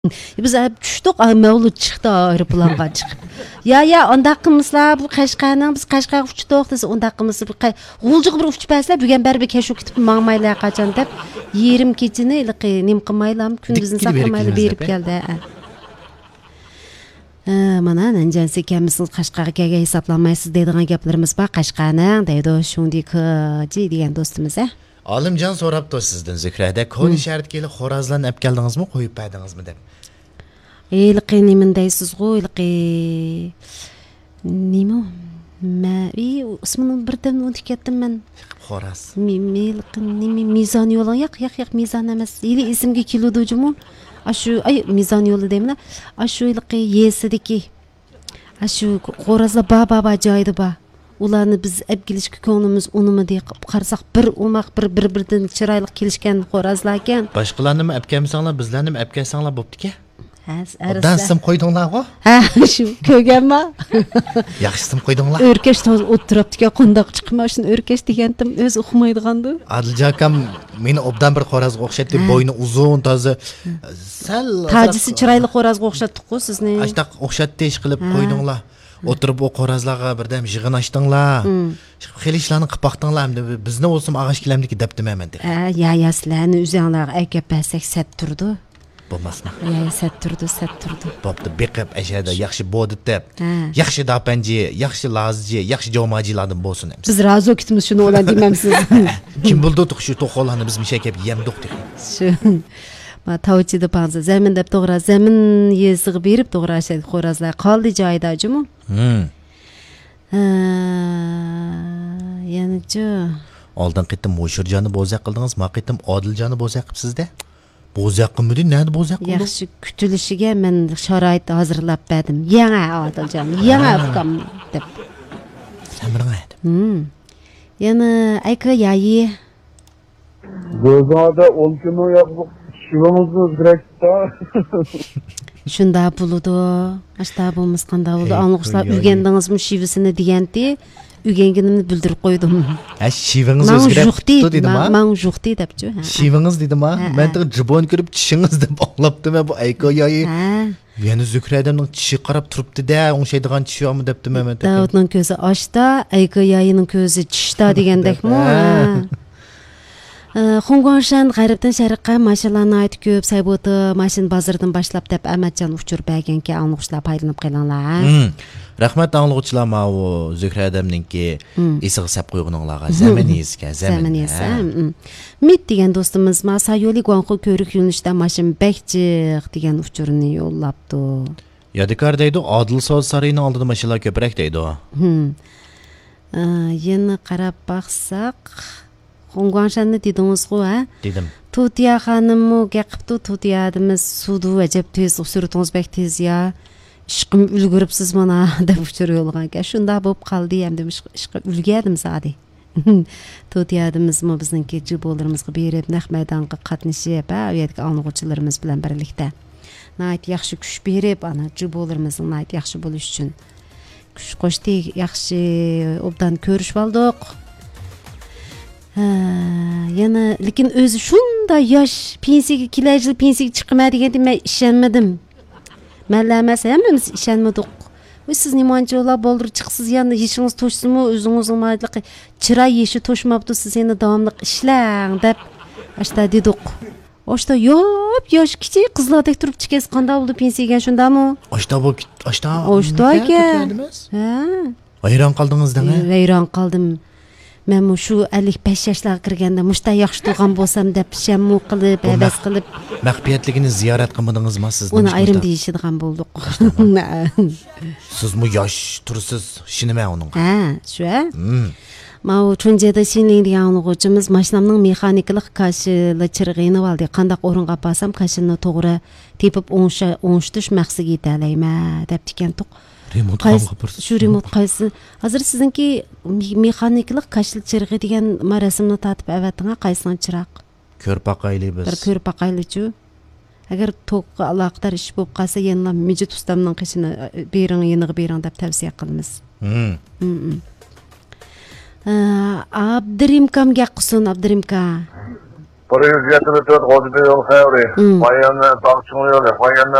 Biz düşdük, Mevlud çıxdı aeroplanğa çıxıb. Ya, ondaq qımızlar, bu Qashqarning biz Qashqarga uçduq desa, ondaq qımızı bir g'uljiq bir uçup bəslər, bugun bərbi keşu kitib mağmaylar qaçan deb, yerim keçini ilqi nim qılmaylam, kunduzni saqlamayla berib keldi. Mana nanjansi ekanmisiz Qashqarga kelgan hisoblanmaysiz deydigan gaplarimiz bor. Qashqarning deydi, shunday ji degan do'stimiz. Olimjon so'rabdi sizdan Zuhrada, Ko'l shaharga kelib xo'rozlarni olib keldingizmi, qo'yib berdingizmi deb. İlqi nimin deysiz go, ilqi nima? Ismini birdan unutib ketdim men. Xo'roz. Ilqi nima mizon yo'li? Yo'q, mizon emas. Ili ismga keluvdimu? Ashu mizon yo'li deyman. Ashu ilqi yesidiki. Ashu xo'rozlar baba joyida ba. Ularni biz olib kelishga ko'nglimiz unimi deb qarasak, bir umaq bir-birdan chiroyli kelishgan xo'rozlar ekan. Boshqalarni olib kelmasanglar, bizlarni olib kelsanglar bo'pti-ku. Dan sim qo'ydinglar-ku? Shu ko'rganma. Yaxshi sim qo'ydinglar. O'rkash o'tiribdi-ku, qandoq chiqmashin o'rkash degandim, o'zi uqmaydigandi. Adiljon akam meni obdan bir xo'rozga o'xshatdi, bo'yni uzun, toza. Sal tajisi chiroyli xo'rozga o'xshatdi-ku sizni. Ashtaq o'xshatdi ish qilib qo'ydinglar. O'tirib o xo'rozlarga birdan yig'in ochdinglar. Xil ishlarni qilib baqdinglar, bizni o'zim ag'ash kilamdiki debdiman deb. Ya sizlarni o'zinglarga aytib bersak sat turdi. Bo'lmasmi? Sat turdi. Bo'pti, beqib ashada yaxshi bo'ldi deb. Yaxshi dapanji, yaxshi lazji, yaxshi jomajilardan bo'lsin. Biz razo kitimiz shuni o'lan demamsiz. Kim bildi shu to'qollarni biz mishakab yemdik deb. Shu ma tavchida panza zamin deb to'g'ri zamin yesiga berib to'g'ri ashad xo'rozlar qoldi joyidajimi? Yana-chi. Oldin qitim Mo'shirjonni bo'zaq qildingiz, ma qitim Odiljonni bo'zaq qilibsiz-da. Bo'zaq qilmadi, nima bo'zaq qildi? Yaxshi kutilishiga men sharoit hozirlab berdim. Yana Odiljon, yana afkam deb. Samirg'aydi. Yana ayka yayi. Gözada 10 kilo yapıp şivamızı özgürekti. Shunda buludu. Ashta bo'lmas qanda bo'ldi. Anlıqlar ügendingizmi shivisini deganti, ügenginimni bildirib qo'ydim. Shivingiz o'zgaribdi dedimi? Men juqti debchi. Shivingiz dedimi? Men de jibon kirib tishingiz deb o'ylabdim bu ayko yoyi. Yani Zuhradamning tishi qarab turibdi-da, o'ngshaydigan tishi yo'qmi debdim men. Davudning ko'zi oshda, ayko yoyining ko'zi tishda degandekmi? Xongongshan g'arbdan sharqqa mashinalarni aytib ko'p sayboti mashin bozordan boshlab deb Amadjon uchirib berganki, anglag'uchilar foydalanib qolinglar. Rahmat anglag'uchilar, ma u Zuhradamningki esiga sap qo'yguninglarga zaminingizga zaminingizga. Mit degan do'stimiz ma sayyolik Guangxu ko'rik yo'nalishida mashin bekchiq degan uchurni yo'llabdi. Yodikor deydi, Odil so'z sarayining oldida mashinalar ko'proq deydi. Yana qarab baqsaq Xongongshanni dedingiz-ku, Dedim. Tutiya xonimmi gapibdi, tutiyadimiz sudu ajab tez usurtingiz bek tez ya. Ishqim ulguribsiz mana deb uchur yo'lgan ekan. Shunda bo'lib qoldi ham demiş, ishqim ulgadim zodi. Tutiyadimizmi bizningki jibo'larimizga berib naq maydonga qatnashib, u yerga anglag'uchilarimiz bilan birlikda. Nayt yaxshi kuch berib, ana jibo'larimizning nayt yaxshi bo'lish uchun kuch qo'shdik, yaxshi obdan ko'rishib oldik. Yana lekin o'zi shunda yosh pensiyaga kelajil pensiyaga chiqma deganda men ishonmadim. Menlamas hammamiz ishonmadik. Siz nimancha yo'llar bo'ldir chiqsiz yana yeshingiz to'shsinmi, o'zingizning mayliqi chiroy yeshi to'shmabdi, siz endi davomli ishlang deb ashta dedik. Oshta yosh kichik qizlardek turib chiqasiz, qanday bo'ldi pensiyaga shundami? Oshta ekan. Hayron qoldingiz-da? Hayron qoldim. Men shu 55 yoshlarga kirganda mushta yaxshi turgan bo'lsam deb shammu qilib, havas qilib, maxfiyatligini ziyorat qilmadingizmi siz? Uni ayrim deyishadigan bo'ldik. Sizmi yosh tursiz, shinimi uning? Shu. Ma u Chunjeda Shinling degan o'quvchimiz mashinamning mexanikalik kashili chirg'ini oldi. Qanday o'ringa basam kashini to'g'ri tepib o'ngshtish maqsadiga yetalayman deb tikandik. Shu remot qaysi? Hozir sizningki mexanikalik kashil chirg'i degan rasmni tatib avatinga qaysidan chiroq? Ko'rpaqayli biz. Bir ko'rpaqaylichu. Agar to'qqa aloqador ish bo'lib qolsa, yana mijit ustamning qishini bering, yeniga bering deb tavsiya qilamiz. Abdurimkamga qilsin, Abdurimka. 174 G'ozibek yo'li xayri. Poyanna Tog'chun yo'li, Poyanna